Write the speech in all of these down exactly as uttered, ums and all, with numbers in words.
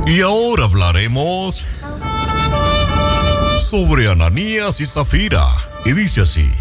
Y ahora hablaremos sobre Ananías y Zafira. Y dice así: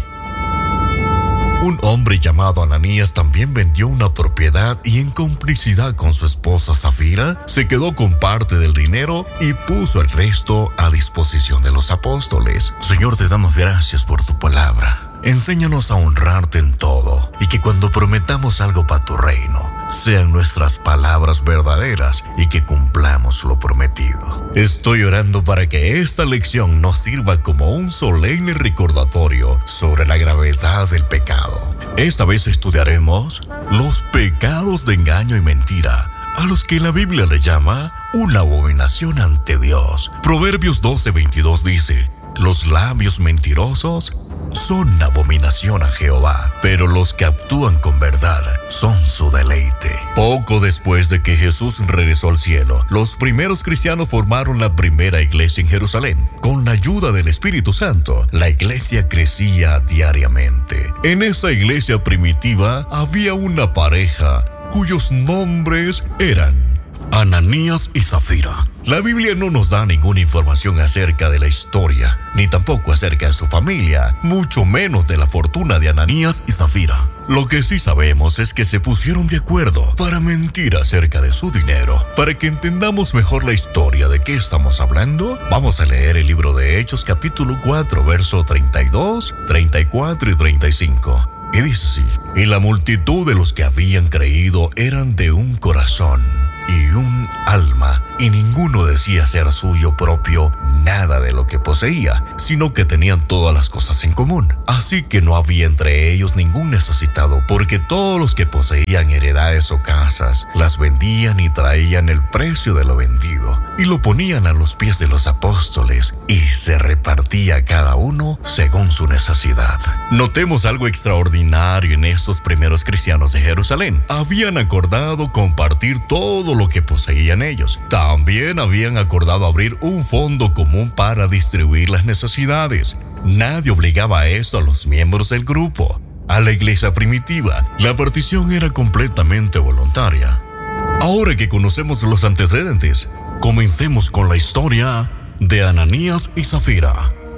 un hombre llamado Ananías también vendió una propiedad y en complicidad con su esposa Zafira, se quedó con parte del dinero y puso el resto a disposición de los apóstoles. Señor, te damos gracias por tu palabra. Enséñanos a honrarte en todo y que cuando prometamos algo para tu reino, sean nuestras palabras verdaderas y que cumplamos lo prometido. Estoy orando para que esta lección nos sirva como un solemne recordatorio sobre la gravedad del pecado. Esta vez estudiaremos los pecados de engaño y mentira, a los que la Biblia le llama una abominación ante Dios. Proverbios doce veintidós dice: los labios mentirosos son abominación a Jehová, pero los que actúan con verdad son su deleite. Poco después de que Jesús regresó al cielo, los primeros cristianos formaron la primera iglesia en Jerusalén. Con la ayuda del Espíritu Santo, la iglesia crecía diariamente. En esa iglesia primitiva había una pareja cuyos nombres eran Ananías y Zafira. La Biblia no nos da ninguna información acerca de la historia, ni tampoco acerca de su familia, mucho menos de la fortuna de Ananías y Zafira. Lo que sí sabemos es que se pusieron de acuerdo para mentir acerca de su dinero. Para que entendamos mejor la historia de qué estamos hablando, vamos a leer el libro de Hechos capítulo cuatro, verso treinta y dos, treinta y cuatro y treinta y cinco. Y dice así: y la multitud de los que habían creído eran de un corazón y un alma, y ninguno decía ser suyo propio nada de lo que poseía, sino que tenían todas las cosas en común. Así que no había entre ellos ningún necesitado, porque todos los que poseían heredades o casas, las vendían y traían el precio de lo vendido, y lo ponían a los pies de los apóstoles, y se repartía cada uno según su necesidad. Notemos algo extraordinario en estos primeros cristianos de Jerusalén. Habían acordado compartir todo lo que poseían ellos. También habían acordado abrir un fondo común para distribuir las necesidades. Nadie obligaba a esto a los miembros del grupo. A la iglesia primitiva, la partición era completamente voluntaria. Ahora que conocemos los antecedentes, comencemos con la historia de Ananías y Zafira.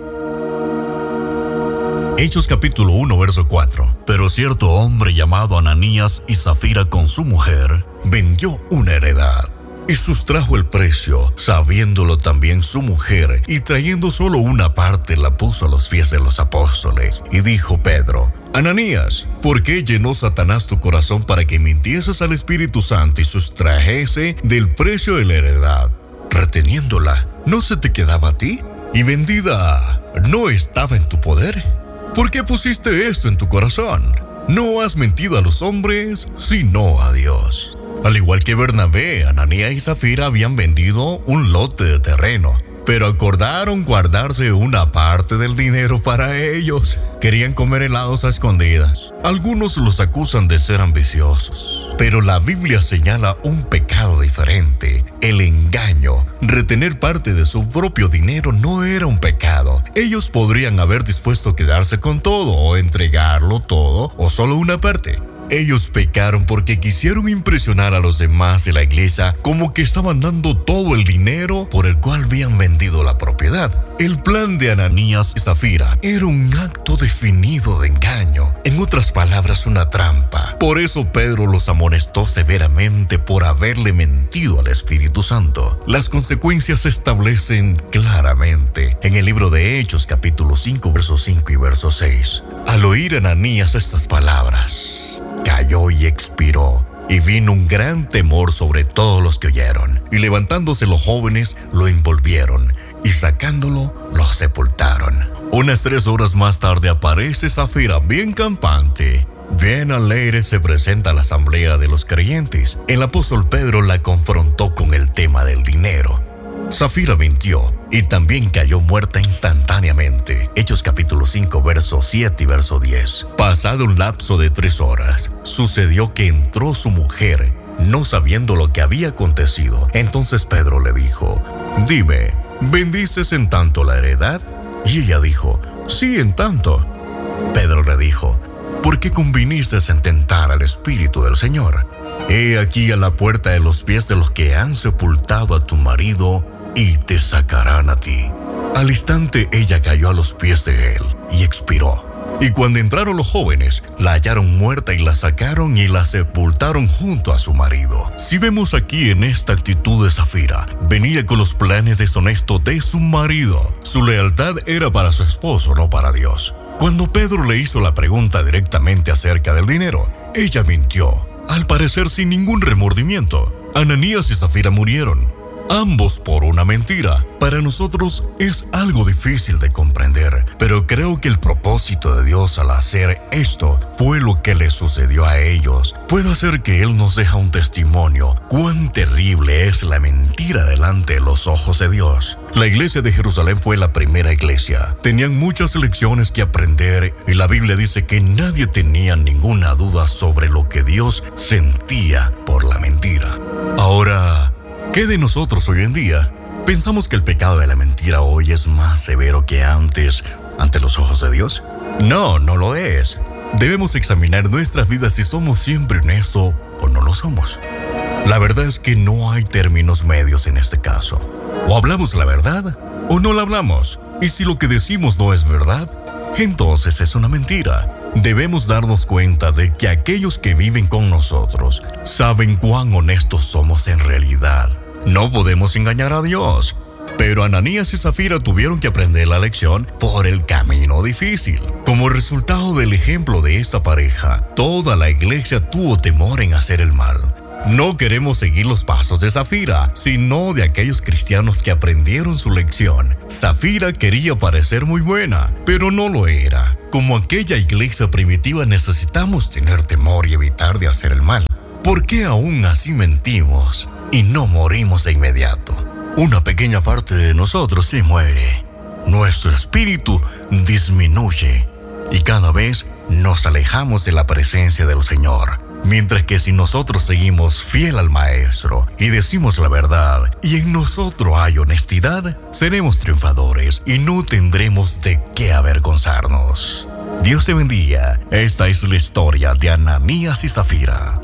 Hechos capítulo uno, verso cuatro. Pero cierto hombre llamado Ananías y Zafira con su mujer vendió una heredad y sustrajo el precio, sabiéndolo también su mujer, y trayendo solo una parte la puso a los pies de los apóstoles. Y dijo Pedro: Ananías, ¿por qué llenó Satanás tu corazón para que mintieses al Espíritu Santo y sustrajese del precio de la heredad? Reteniéndola, ¿no se te quedaba a ti? ¿Y vendida no estaba en tu poder? ¿Por qué pusiste esto en tu corazón? No has mentido a los hombres, sino a Dios. Al igual que Bernabé, Ananías y Zafira habían vendido un lote de terreno, pero acordaron guardarse una parte del dinero para ellos. Querían comer helados a escondidas. Algunos los acusan de ser ambiciosos, pero la Biblia señala un pecado diferente: el engaño. Retener parte de su propio dinero no era un pecado. Ellos podrían haber dispuesto a quedarse con todo, o entregarlo todo, o solo una parte. Ellos pecaron porque quisieron impresionar a los demás de la iglesia como que estaban dando todo el dinero por el cual habían vendido la propiedad. El plan de Ananías y Zafira era un acto definido de engaño. En otras palabras, una trampa. Por eso Pedro los amonestó severamente por haberle mentido al Espíritu Santo. Las consecuencias se establecen claramente en el libro de Hechos capítulo cinco, verso cinco y verso seis. Al oír Ananías estas palabras, cayó y expiró, y vino un gran temor sobre todos los que oyeron. Y levantándose los jóvenes, lo envolvieron, y sacándolo, lo sepultaron. Unas tres horas más tarde aparece Zafira bien campante. Bien alegre se presenta a la asamblea de los creyentes. El apóstol Pedro la confrontó con el tema del dinero. Zafira mintió y también cayó muerta instantáneamente. Hechos capítulo cinco, verso siete y verso diez. Pasado un lapso de tres horas, sucedió que entró su mujer, no sabiendo lo que había acontecido. Entonces Pedro le dijo: dime, ¿bendices en tanto la heredad? Y ella dijo: sí, en tanto. Pedro le dijo: ¿por qué conviniste en tentar al Espíritu del Señor? He aquí a la puerta de los pies de los que han sepultado a tu marido, y te sacarán a ti. Al instante ella cayó a los pies de él y expiró. Y cuando entraron los jóvenes, la hallaron muerta y la sacaron y la sepultaron junto a su marido. Si vemos aquí en esta actitud de Safira, venía con los planes deshonestos de su marido. Su lealtad era para su esposo, no para Dios. Cuando Pedro le hizo la pregunta directamente acerca del dinero, ella mintió, al parecer sin ningún remordimiento. Ananías y Safira murieron, ambos por una mentira. Para nosotros es algo difícil de comprender, pero creo que el propósito de Dios al hacer esto fue lo que le sucedió a ellos. Puede ser que Él nos deja un testimonio cuán terrible es la mentira delante de los ojos de Dios. La iglesia de Jerusalén fue la primera iglesia. Tenían muchas lecciones que aprender y la Biblia dice que nadie tenía ninguna duda sobre lo que Dios sentía por la mentira. Ahora, ¿qué de nosotros hoy en día? ¿Pensamos que el pecado de la mentira hoy es más severo que antes ante los ojos de Dios? No, no lo es. Debemos examinar nuestras vidas si somos siempre honestos o no lo somos. La verdad es que no hay términos medios en este caso. O hablamos la verdad o no la hablamos. Y si lo que decimos no es verdad, entonces es una mentira. Debemos darnos cuenta de que aquellos que viven con nosotros saben cuán honestos somos en realidad. No podemos engañar a Dios. Pero Ananías y Safira tuvieron que aprender la lección por el camino difícil. Como resultado del ejemplo de esta pareja, toda la iglesia tuvo temor en hacer el mal. No queremos seguir los pasos de Safira, sino de aquellos cristianos que aprendieron su lección. Safira quería parecer muy buena, pero no lo era. Como aquella iglesia primitiva, necesitamos tener temor y evitar de hacer el mal. ¿Por qué aún así mentimos y no morimos de inmediato? Una pequeña parte de nosotros se muere. Nuestro espíritu disminuye y cada vez nos alejamos de la presencia del Señor. Mientras que si nosotros seguimos fiel al Maestro y decimos la verdad y en nosotros hay honestidad, seremos triunfadores y no tendremos de qué avergonzarnos. Dios te bendiga. Esta es la historia de Ananías y Safira.